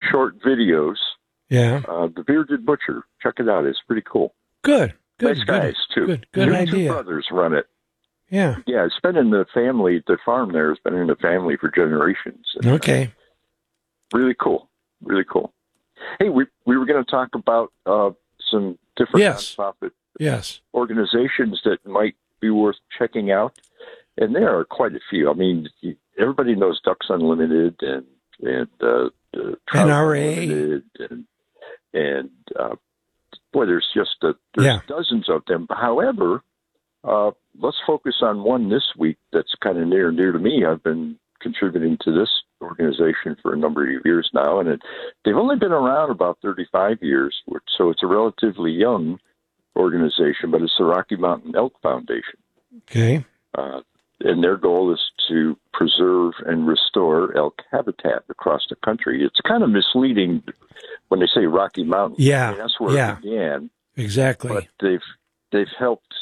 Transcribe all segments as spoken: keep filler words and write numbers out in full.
short videos. Yeah. Uh, the Bearded Butcher. Check it out. It's pretty cool. Good. Good. Nice good, guys, too. Good, good Two idea. brothers run it. Yeah. Yeah, it's been in the family. The farm there has been in the family for generations. And, Okay. Uh, really cool. Really cool. Hey, we we were going to talk about uh, some different Yes. nonprofit Yes. organizations that might be worth checking out, and there are quite a few. I mean, everybody knows Ducks Unlimited and and uh, uh, Trout N R A. Unlimited and and uh, boy, there's just a, there's Yeah. dozens of them. However, uh, let's focus on one this week that's kind of near and dear to me. I've been contributing to this organization for a number of years now, and it, they've only been around about thirty-five years, so it's a relatively young organization, but it's the Rocky Mountain Elk Foundation. Okay. Uh, and their goal is to preserve and restore elk habitat across the country. It's kind of misleading when they say Rocky Mountain. Yeah, I mean, that's where yeah. it began. Exactly. But they've they've helped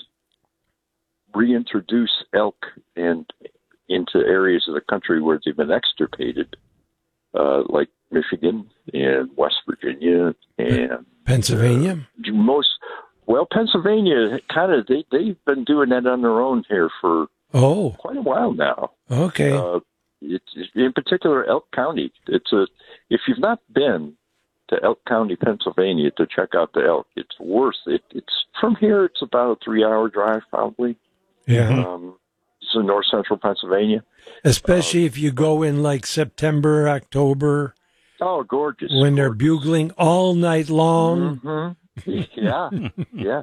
reintroduce elk and into areas of the country where they've been extirpated, uh, like Michigan and West Virginia and Pennsylvania. Uh, most well, Pennsylvania kind of they they've been doing that on their own here for Oh. quite a while now. Okay. Uh, it's in particular Elk County. It's a if you've not been to Elk County, Pennsylvania, to check out the elk, it's worth it. It's from here. It's about a three-hour drive, probably. Yeah. Um, it's in north central Pennsylvania. Especially uh, if you go in like September, October, Oh, gorgeous! when they're gorgeous. bugling all night long. Mm-hmm. Yeah, yeah.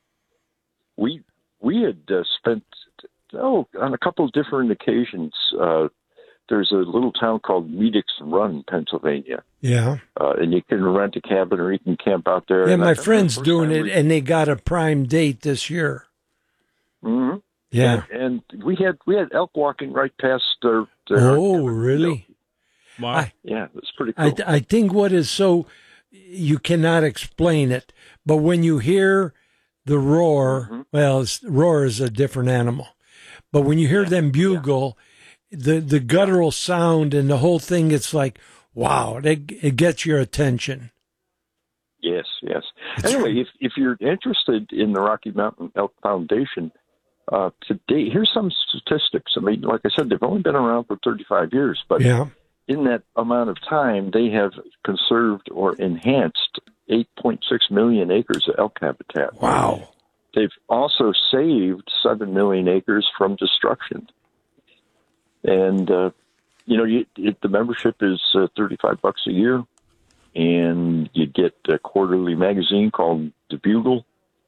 We we had uh, spent oh on a couple of different occasions. Uh, there's a little town called Meadix Run, Pennsylvania, Yeah. uh, and you can rent a cabin or you can camp out there. Yeah, And I my remember the friend's first doing time it, we- and they got a prime date this year. Mhm. Yeah. and, and we had we had elk walking right past their. their Oh, really? Wow. I, Yeah, it's pretty cool. I, I think what is so, you cannot explain it, but when you hear the roar, Mhm. well, it's, roar is a different animal, but when you hear them bugle, the, the guttural sound and the whole thing, it's like, wow, it, it gets your attention. Yes, yes. It's Anyway, if if you're interested in the Rocky Mountain Elk Foundation, uh, today here's some statistics. I mean, like I said, they've only been around for thirty-five years, but Yeah. in that amount of time, they have conserved or enhanced eight point six million acres of elk habitat. Wow. They've also saved seven million acres from destruction. And, uh, you know, you, it, the membership is uh, thirty-five bucks a year, and you get a quarterly magazine called The Bugle,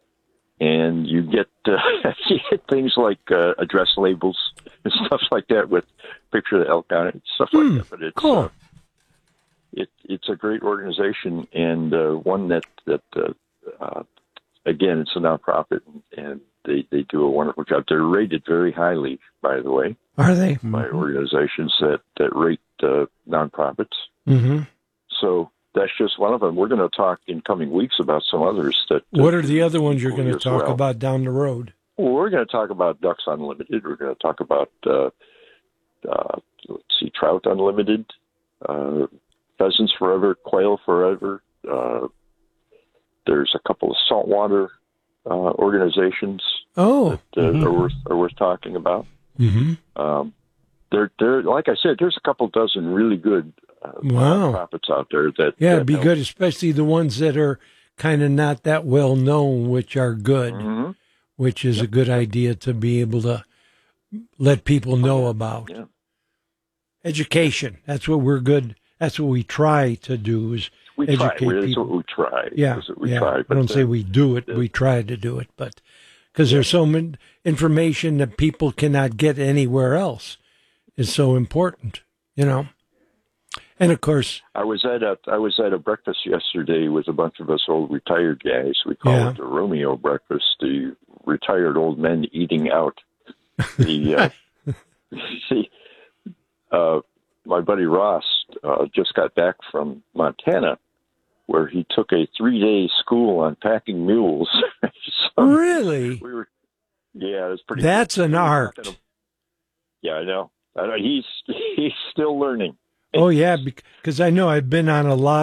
and you get, uh, you get things like uh, address labels and stuff like that with picture of the elk on it, stuff like Hmm, that. But it's, cool. uh, it, it's a great organization, and uh, one that, that uh, uh, again, it's a nonprofit, and they, they do a wonderful job. They're rated very highly, by the way, Are they? by organizations that, that rate uh, nonprofits. Mm-hmm. So that's just one of them. We're going to talk in coming weeks about some others. That uh, What are the other ones you're going to as talk well. about down the road? Well, we're going to talk about Ducks Unlimited. We're going to talk about, uh, uh, let's see, Trout Unlimited, uh, Pheasants Forever, Quail Forever. Uh, there's a couple of saltwater uh, organizations Oh. that uh, Mhm. are worth are worth talking about. Mm-hmm. Um, there, there, like I said, there's a couple dozen really good uh, Wow. nonprofits out there that Yeah, that it'd be help. good, especially the ones that are kind of not that well known, which are good, Mhm. which is a good idea to be able to let people know about. Yeah. Education. That's what we're good. That's what we try to do is We try. educate We, that's people. what we try. Yeah, That's what we yeah. try. I But don't say uh, we do it. We try to do it, but because there's so much information that people cannot get anywhere else is so important, you know. And of course, I was at a I was at a breakfast yesterday with a bunch of us old retired guys. We call Yeah. it the Romeo breakfast. The retired old men eating out. The uh, see, uh, my buddy Ross uh, just got back from Montana, where he took a three day school on packing mules. So really, we were, yeah, it was pretty. that's an art. Yeah, I know. I know. He's he's still learning. Oh yeah, because I know I've been on a lot